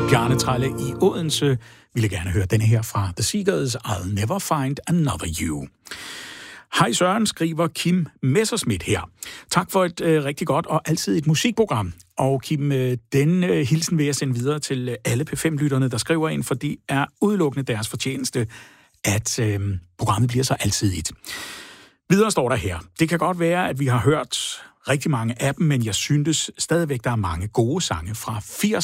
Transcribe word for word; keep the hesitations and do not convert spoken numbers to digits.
Bjarne Tralle i Odense ville gerne høre denne her fra The Seekers, I'll Never Find Another You. Hej Søren, skriver Kim Messerschmidt her. Tak for et øh, rigtig godt og altid et musikprogram. Og Kim, øh, den øh, hilsen vil jeg sende videre til alle P fem-lytterne, der skriver ind, for det er udelukkende deres fortjeneste, at øh, programmet bliver så alsidigt. Videre står der her. Det kan godt være, at vi har hørt rigtig mange af dem, men jeg synes stadigvæk, der er mange gode sange fra firserne.